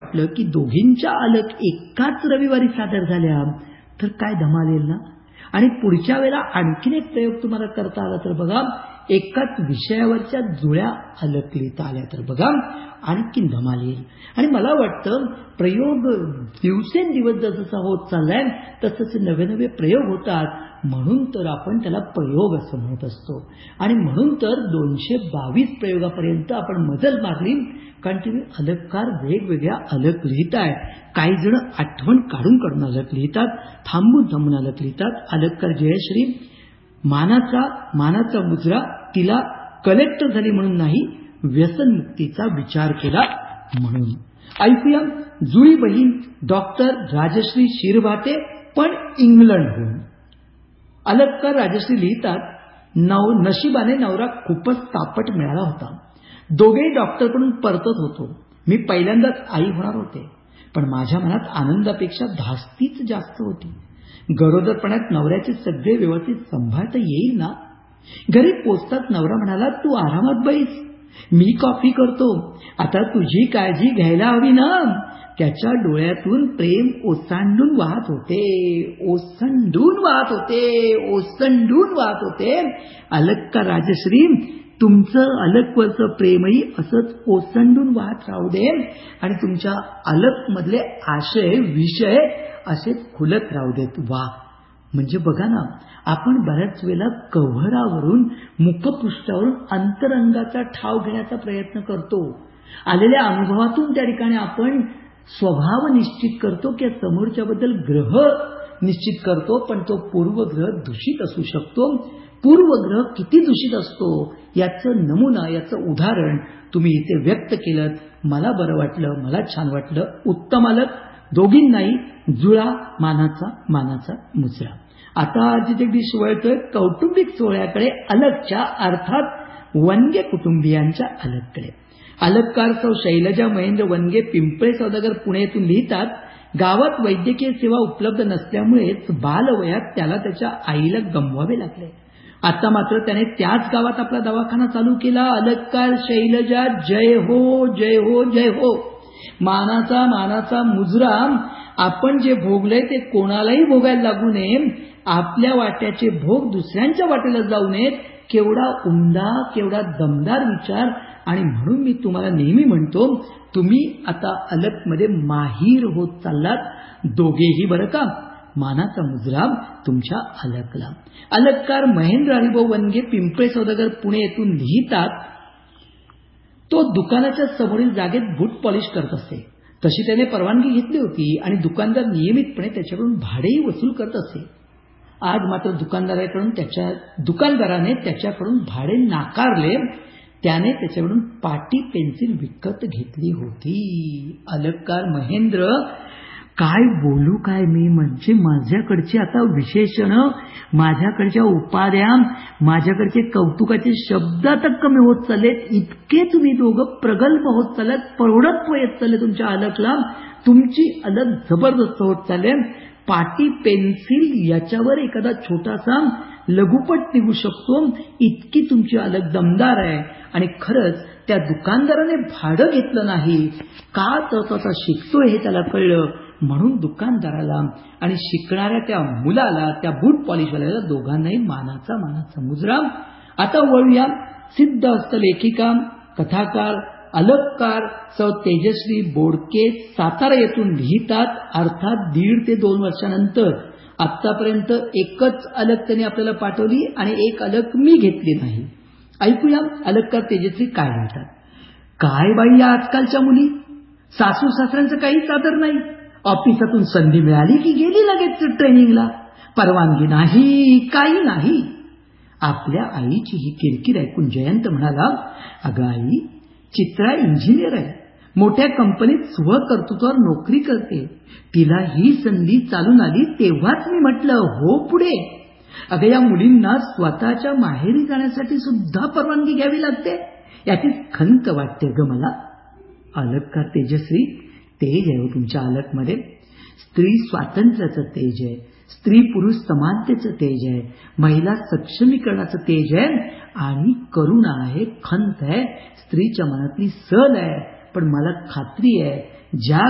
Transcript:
वाटलं की दोघींच्या अलक एकाच रविवारी सादर झाल्या तर काय धमाल येईल ना. आणि पुढच्या वेळेला आणखीन एक प्रयोग तुम्हाला करता आला तर बघा, एकाच विषयावरच्या जुळ्या अलक लिहिता आल्या तर बघा आणखीन धमाल येईल. आणि मला वाटतं प्रयोग दिवसेंदिवस जसं होत चाललाय तसंच नवे नवे प्रयोग होतात, म्हणून तर आपण त्याला प्रयोग असं म्हणत असतो. आणि म्हणून तर 222 प्रयोगापर्यंत आपण मजल मारली, कारण तुम्ही अलगकार वेगवेगळ्या अलक लिहिताय. काही जण आठवण काढून काढून अलक लिहितात, थांबून थांबून अलक लिहितात. अलगकार जयश्री मानाचा मुजरा तिला कलेक्टर झाली म्हणून नाही, व्यसनमुक्तीचा विचार केला म्हणून. ऐकूया जुळी बहीण डॉक्टर राजश्री शिरभाते, पण इंग्लंडहून. अलगकार राजश्री लिहितात, नशिबाने नवरा खूपच तापट मिळाला होता. दोघेही डॉक्टरकडून परतत होतो. मी पहिल्यांदाच आई होणार होते, पण माझ्या मनात आनंदापेक्षा धास्तीच जास्त होती. गरोदरपणात नवऱ्याचे सगळे व्यवस्थित सांभाळता येईल ना. घरी पोचताच नवरा म्हणाला, तू आरामात बैस, मी कॉफी करतो, आता तुझी काळजी घ्यायला हवी ना. त्याच्या डोळ्यातून प्रेम ओसंडून वाहत होते, ओसंडून वाहत होते, ओसंडून वाहत होते. अलगकार राजश्री, तुमचं अलकवरचं प्रेमही असंच ओसंडून वाहत राहू दे आणि तुमच्या अलक मधले आशय विषय असेच खुलत राहू देत. वा, म्हणजे बघा ना, आपण बऱ्याच वेळेला कव्हरावरून मुखपृष्ठावरून अंतरंगाचा ठाव घेण्याचा प्रयत्न करतो. आलेल्या अनुभवातून त्या ठिकाणी आपण स्वभाव निश्चित करतो की समोरच्याबद्दल ग्रह निश्चित करतो, पण तो पूर्वग्रह दूषित असू शकतो. पूर्वग्रह किती दूषित असतो याचं नमुना, याचं उदाहरण तुम्ही इथे व्यक्त केलं. मला बरं वाटलं, मला छान वाटलं. उत्तम अलक, दोघींनाही जुळा मानाचा मुजरा. आता जिथे वळतोय कौटुंबिक सोहळ्याकडे, अलकच्या अर्थात वनगे कुटुंबियांच्या अलककडे. अलककार सौ शैलजा महेंद्र वनगे, पिंपळे सौदागर, पुणे येथून लिहितात, गावात वैद्यकीय सेवा उपलब्ध नसल्यामुळेच बालवयात त्याला त्याच्या आईला गमवावे लागले. आता मात्र त्याने त्याच गावात आपला दवाखाना चालू केला. अलककार शैलजा, जय हो, जय हो, जय हो. मानाचा मुजरा. आपण जे भोगलंय ते कोणालाही भोगायला लागू नये, आपल्या वाट्याचे भोग दुसऱ्यांच्या वाट्याला जाऊ नयेत. केवढा उमदा, केवढा दमदार विचार. आणि म्हणून मी तुम्हाला नेहमी म्हणतो, तुम्ही आता अलकमध्ये माहीर होत चाललात, दोघेही बरं का. मानाचा मुजरा तुमच्या अलकला. अलककार महेंद्र हरिभाऊ वनगे, पिंपळे सौदागर, पुणे येथून लिहितात, तो दुकानाच्या समोरील जागेत बूट पॉलिश करत असे. तशी त्याने परवानगी घेतली होती आणि दुकानदार नियमितपणे त्याच्याकडून भाडेही वसूल करत असे. आज मात्र दुकानदाराने त्याच्याकडून भाडे नाकारले. त्याने त्याच्याकडून पाटी पेन्सिल विकत घेतली होती. अलककार महेंद्र, काय बोलू काय मी, म्हणजे माझ्याकडची आता विशेषण, माझ्याकडच्या उपाध्या, माझ्याकडचे कौतुकाचे शब्द आता कमी होत चाललेत. इतके तुम्ही दोघं प्रगल्भ होत चालत, प्रौढत्व येत चालले तुमच्या अलकला. तुमची अलक जबरदस्त होत चालले. पाटी पेन्सिल याच्यावर एखादा छोटासा लघुपट निघू शकतो, इतकी तुमची अलक दमदार आहे. आणि खरंच त्या दुकानदाराने भाडं घेतलं नाही का, तर आता शिकतोय हे त्याला कळलं, म्हणून दुकानदाराला आणि शिकणाऱ्या त्या मुलाला, त्या बूट पॉलिशवाल्याला, दोघांनाही मानाचा मुजरा. आता वळूया सिद्ध हस्तलेखिका, कथाकार, अलककार सौ तेजश्री बोडके, सातारा येथून लिहितात, अर्थात 1.5 ते 2 वर्षानंतर. आतापर्यंत एकच अलक त्यांनी आपल्याला पाठवली आणि एक अलक मी घेतली नाही. ऐकूया अलककार तेजश्री काय लिहितात. काय बाई, या आजकालच्या मुली, सासू सासऱ्यांचं काहीच आदर नाही. ऑफिसातून संधी मिळाली की गेली लगेच ट्रेनिंगला, परवानगी नाही, काही नाही. आपल्या आईची ही किरकिर ऐकून जयंत म्हणाला, अगं आई, चित्रा इंजिनियर आहे, मोठ्या कंपनीत स्वकर्तृत्वावर नोकरी करते. तिला ही संधी चालून आली तेव्हाच मी म्हटलं हो पुढे. अगं, या मुलींना स्वतःच्या माहेरी जाण्यासाठी सुद्धा परवानगी घ्यावी लागते, याची खंत वाटते ग मला. अलककार तेजश्री, तेज आहे तुमच्या अलकमध्ये. स्त्री स्वातंत्र्याचं तेज आहे, स्त्री पुरुष समानतेचं तेज आहे, महिला सक्षमीकरणाचं तेज आहे, आणि करुणा आहे, खंत आहे, स्त्रीच्या मनातली सल आहे. पण मला खात्री आहे, ज्या